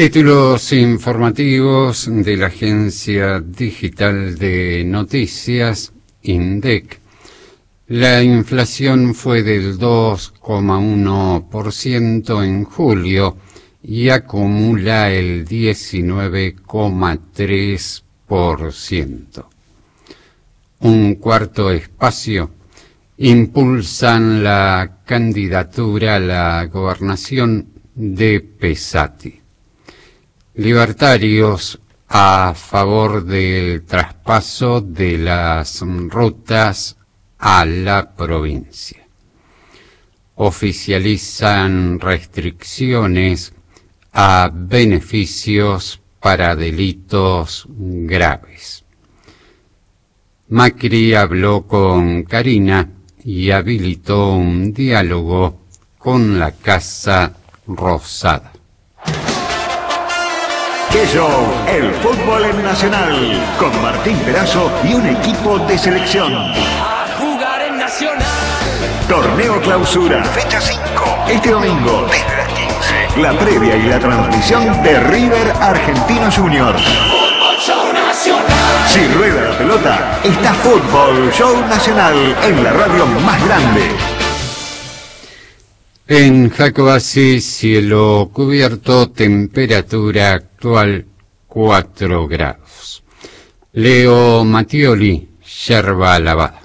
Títulos informativos de la Agencia Digital de Noticias, INDEC. La inflación fue del 2,1% en julio y acumula el 19,3%. Un cuarto espacio impulsan la candidatura a la gobernación de Pesati. Libertarios a favor del traspaso de las rutas a la provincia. Oficializan restricciones a beneficios para delitos graves. Macri habló con Karina y habilitó un diálogo con la Casa Rosada. ¡Qué show! El fútbol en Nacional, con Martín Perazo y un equipo de selección. A jugar en Nacional. Torneo Clausura, fecha 5. Este domingo, desde las 15. La previa y la transmisión de River Argentinos Juniors. Fútbol Show Nacional. Si rueda la pelota, está Fútbol Show Nacional en la radio más grande. En Jacobací, cielo cubierto, temperatura actual 4 grados. Leo Mattioli, yerba lavada.